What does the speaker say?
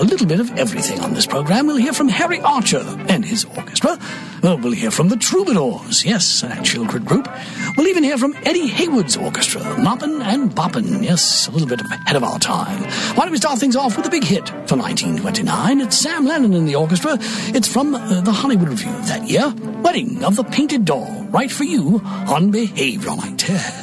A little bit of everything on this program. We'll hear from Harry Archer and his orchestra. We'll hear from the Troubadours, yes, an Chilcrit group. We'll even hear from Eddie Hayward's orchestra, Moppin' and Boppin', yes, a little bit ahead of our time. Why don't we start things off with a big hit for 1929? It's Sam Lennon in the orchestra. It's from the Hollywood Review of that year, Wedding of the Painted Doll, right for you on Behavior Night.